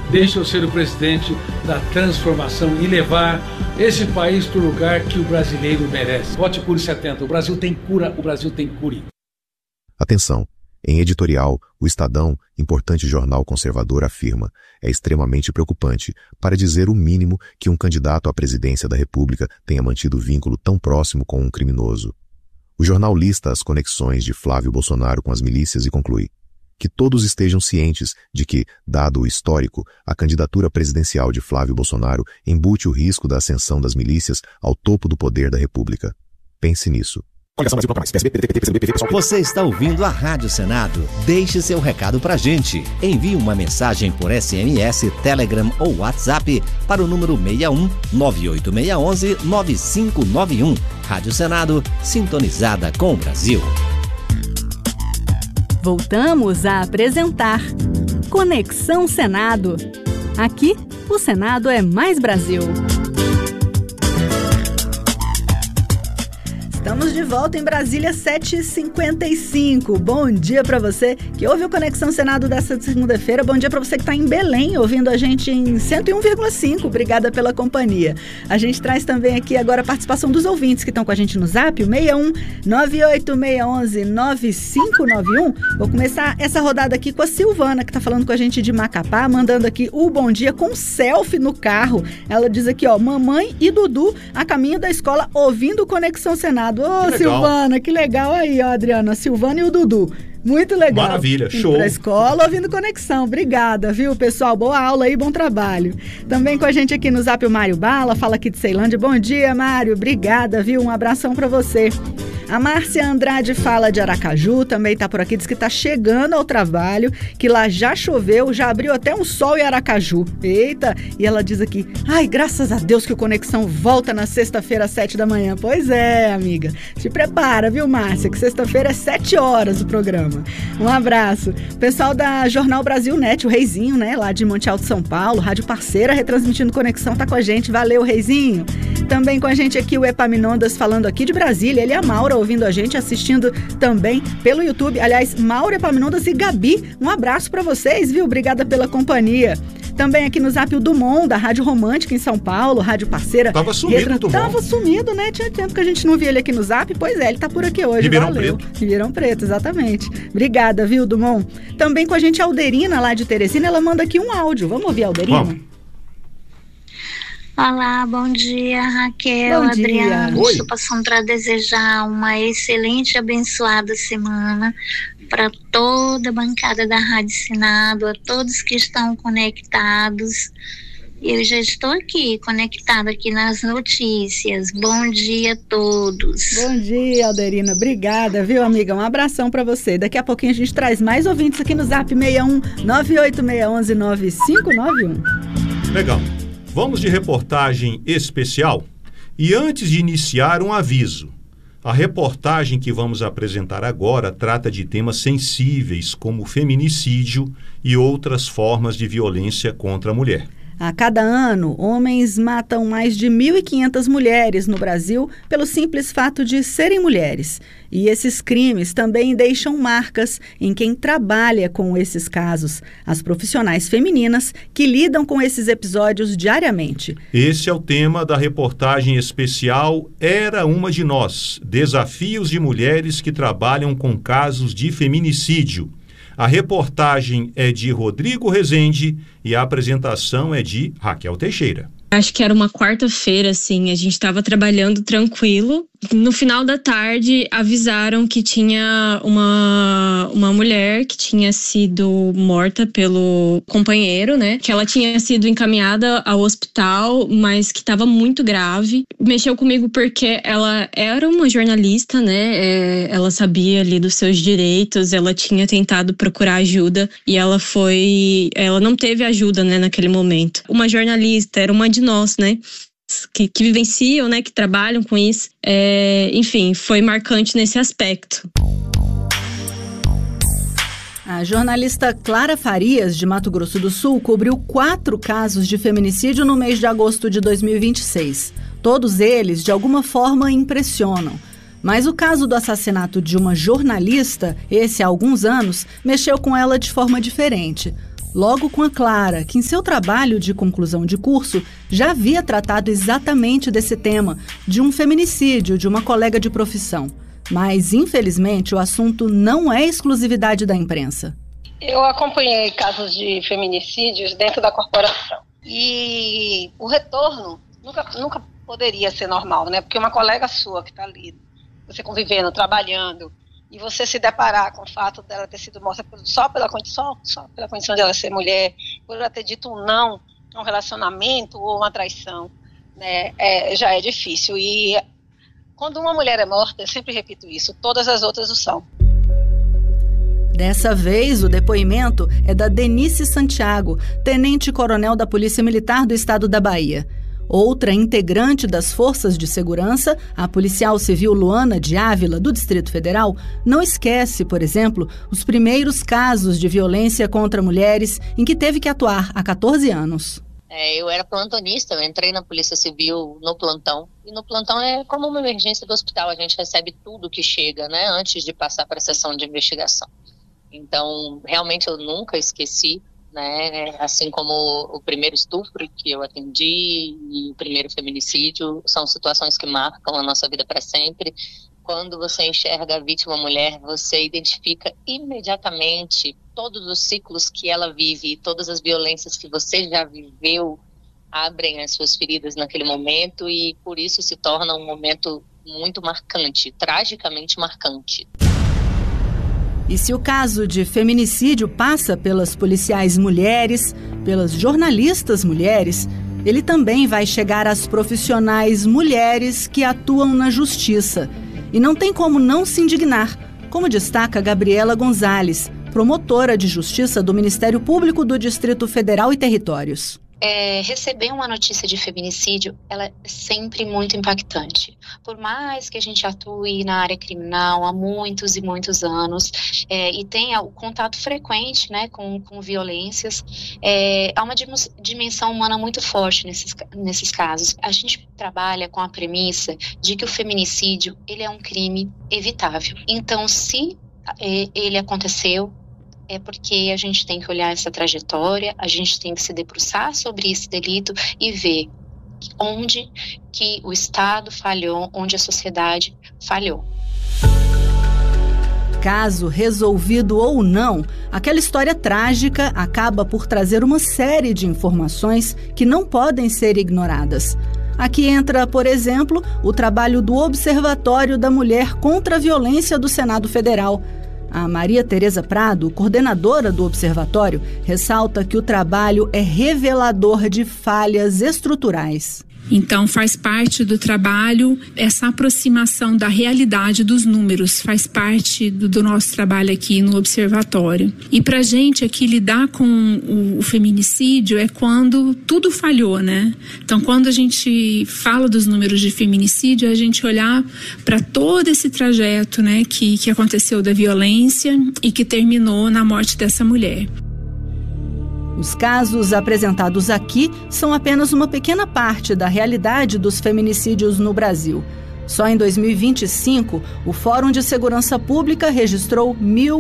Deixa eu ser o presidente da transformação e levar esse país para o lugar que o brasileiro merece. Vote Cure 70. O Brasil tem cura, o Brasil tem cure. Atenção! Em editorial, o Estadão, importante jornal conservador, afirma: é extremamente preocupante, para dizer o mínimo, que um candidato à presidência da República tenha mantido vínculo tão próximo com um criminoso. O jornal lista as conexões de Flávio Bolsonaro com as milícias e conclui: que todos estejam cientes de que, dado o histórico, a candidatura presidencial de Flávio Bolsonaro embute o risco da ascensão das milícias ao topo do poder da República. Pense nisso. Você está ouvindo a Rádio Senado? Deixe seu recado pra gente. Envie uma mensagem por SMS, Telegram ou WhatsApp para o número 61 98611 9591. Rádio Senado, sintonizada com o Brasil. Voltamos a apresentar Conexão Senado. Aqui, o Senado é mais Brasil. Estamos de volta em Brasília, 7h55. Bom dia para você que ouve o Conexão Senado dessa segunda-feira. Bom dia para você que está em Belém, ouvindo a gente em 101,5. Obrigada pela companhia. A gente traz também aqui agora a participação dos ouvintes que estão com a gente no Zap, o 61 98611 9591. Vou começar essa rodada aqui com a Silvana, que está falando com a gente de Macapá, mandando aqui o bom dia com selfie no carro. Ela diz aqui, ó, mamãe e Dudu a caminho da escola ouvindo Conexão Senado. Ô, Silvana, que legal aí, ó, Adriana, a Silvana e o Dudu. Muito legal. Maravilha, show. Pra escola, ouvindo Conexão. Obrigada, viu, pessoal? Boa aula aí, bom trabalho. Também com a gente aqui no Zap o Mário Bala, fala aqui de Ceilândia. Bom dia, Mário. Obrigada, viu? Um abração pra você. A Márcia Andrade fala de Aracaju, também tá por aqui, diz que tá chegando ao trabalho, que lá já choveu, já abriu até um sol em Aracaju. Eita! E ela diz aqui, ai, graças a Deus que o Conexão volta na sexta-feira às 7 da manhã. Pois é, amiga. Se prepara, viu, Márcia, que sexta-feira é 7 horas o programa. Um abraço. Pessoal da Jornal Brasil Net, o Reizinho, né, lá de Monte Alto, São Paulo, rádio parceira, retransmitindo Conexão, tá com a gente. Valeu, Reizinho. Também com a gente aqui o Epaminondas falando aqui de Brasília, ele e a Maura ouvindo a gente, assistindo também pelo YouTube. Aliás, Maura, Epaminondas e Gabi, um abraço pra vocês, viu? Obrigada pela companhia. Também aqui no Zap o Dumont, da Rádio Romântica em São Paulo, rádio parceira. Tava sumido o Dumont. Tava sumido, né? Tinha tempo que a gente não via ele aqui no Zap. Pois é, ele tá por aqui hoje. Ribeirão Valeu. Preto. Ribeirão Preto, exatamente. Obrigada, viu, Dumont? Também com a gente a Alderina, lá de Teresina, ela manda aqui um áudio. Vamos ouvir a Alderina? Vamos. Olá, bom dia, Raquel, Bom dia. Adriana. Oi. Estou passando para desejar uma excelente e abençoada semana para toda a bancada da Rádio Senado, a todos que estão conectados. Eu já estou aqui, conectada aqui nas notícias. Bom dia a todos. Bom dia, Alderina. Obrigada, viu, amiga? Um abração pra você. Daqui a pouquinho a gente traz mais ouvintes aqui no Zap 61 98611 9591. Legal. Vamos de reportagem especial. E antes de iniciar, um aviso. A reportagem que vamos apresentar agora trata de temas sensíveis como feminicídio e outras formas de violência contra a mulher. A cada ano, homens matam mais de 1.500 mulheres no Brasil pelo simples fato de serem mulheres. E esses crimes também deixam marcas em quem trabalha com esses casos, as profissionais femininas que lidam com esses episódios diariamente. Esse é o tema da reportagem especial Era Uma de Nós, Desafios de Mulheres que Trabalham com Casos de Feminicídio. A reportagem é de Rodrigo Rezende e a apresentação é de Raquel Teixeira. Acho que era uma quarta-feira, assim, a gente estava trabalhando tranquilo. No final da tarde, avisaram que tinha uma mulher que tinha sido morta pelo companheiro, né? Que ela tinha sido encaminhada ao hospital, mas que estava muito grave. Mexeu comigo porque ela era uma jornalista, né? Ela sabia ali dos seus direitos, ela tinha tentado procurar ajuda e ela não teve ajuda, né, naquele momento. Uma jornalista, era uma de nós, né? Que vivenciam, né, que trabalham com isso. Enfim, foi marcante nesse aspecto. A jornalista Clara Farias, de Mato Grosso do Sul, cobriu 4 casos de feminicídio no mês de agosto de 2026. Todos eles, de alguma forma, impressionam. Mas o caso do assassinato de uma jornalista, esse há alguns anos, mexeu com ela de forma diferente. logo com a Clara, que em seu trabalho de conclusão de curso já havia tratado exatamente desse tema, de um feminicídio de uma colega de profissão. Mas, infelizmente, o assunto não é exclusividade da imprensa. Eu acompanhei casos de feminicídios dentro da corporação. E o retorno nunca poderia ser normal, né? Porque uma colega sua que está ali, você convivendo, trabalhando, e você se deparar com o fato dela ter sido morta só pela condição de ela ser mulher, por ela ter dito um não a um relacionamento ou uma traição, né? Já é difícil. E quando uma mulher é morta, eu sempre repito isso, todas as outras o são. Dessa vez, o depoimento é da Denise Santiago, tenente-coronel da Polícia Militar do Estado da Bahia. Outra integrante das Forças de Segurança, a policial civil Luana de Ávila, do Distrito Federal, não esquece, por exemplo, os primeiros casos de violência contra mulheres em que teve que atuar há 14 anos. Eu era plantonista, eu entrei na Polícia Civil no plantão. E no plantão é como uma emergência do hospital, a gente recebe tudo que chega, né, antes de passar para a sessão de investigação. Então, realmente eu nunca esqueci, né, assim como o primeiro estupro que eu atendi e o primeiro feminicídio, são situações que marcam a nossa vida para sempre. Quando você enxerga a vítima mulher, você identifica imediatamente todos os ciclos que ela vive, todas as violências que você já viveu, abrem as suas feridas naquele momento e por isso se torna um momento muito marcante, tragicamente marcante. E se o caso de feminicídio passa pelas policiais mulheres, pelas jornalistas mulheres, ele também vai chegar às profissionais mulheres que atuam na justiça. E não tem como não se indignar, como destaca Gabriela Gonzalez, promotora de justiça do Ministério Público do Distrito Federal e Territórios. Receber uma notícia de feminicídio, ela é sempre muito impactante. Por mais que a gente atue na área criminal há muitos e muitos anos e tenha o contato frequente, né, com violências, há uma dimensão humana muito forte nesses casos. A gente trabalha com a premissa de que o feminicídio ele é um crime evitável. Então, se ele aconteceu, é porque a gente tem que olhar essa trajetória, a gente tem que se debruçar sobre esse delito e ver onde que o Estado falhou, onde a sociedade falhou. Caso resolvido ou não, aquela história trágica acaba por trazer uma série de informações que não podem ser ignoradas. Aqui entra, por exemplo, o trabalho do Observatório da Mulher contra a Violência do Senado Federal. A Maria Tereza Prado, coordenadora do observatório, ressalta que o trabalho é revelador de falhas estruturais. Então, faz parte do trabalho essa aproximação da realidade dos números, faz parte do nosso trabalho aqui no observatório. E pra gente aqui lidar com o feminicídio é quando tudo falhou, né? Então, quando a gente fala dos números de feminicídio, a gente olhar para todo esse trajeto, né, que aconteceu da violência e que terminou na morte dessa mulher. Os casos apresentados aqui são apenas uma pequena parte da realidade dos feminicídios no Brasil. Só em 2025, o Fórum de Segurança Pública registrou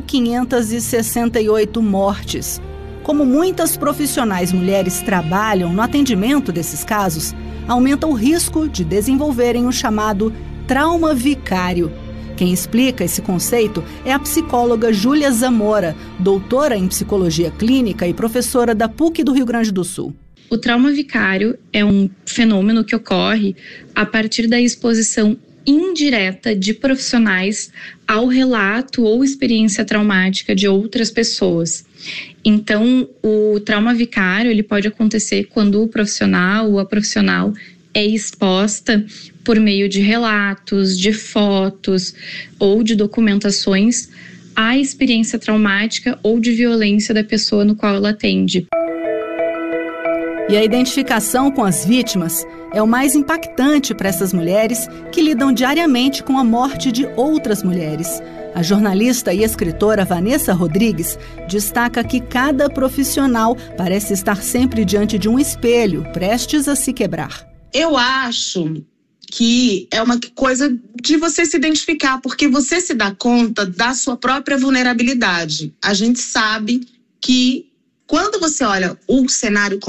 1.568 mortes. Como muitas profissionais mulheres trabalham no atendimento desses casos, aumenta o risco de desenvolverem o chamado trauma vicário. Quem explica esse conceito é a psicóloga Júlia Zamora, doutora em psicologia clínica e professora da PUC do Rio Grande do Sul. O trauma vicário é um fenômeno que ocorre a partir da exposição indireta de profissionais ao relato ou experiência traumática de outras pessoas. Então, o trauma vicário ele pode acontecer quando o profissional ou a profissional é exposta por meio de relatos, de fotos ou de documentações à experiência traumática ou de violência da pessoa no qual ela atende. E a identificação com as vítimas é o mais impactante para essas mulheres que lidam diariamente com a morte de outras mulheres. A jornalista e escritora Vanessa Rodrigues destaca que cada profissional parece estar sempre diante de um espelho, prestes a se quebrar. Eu acho que é uma coisa de você se identificar, porque você se dá conta da sua própria vulnerabilidade. A gente sabe que Quando você olha o cenário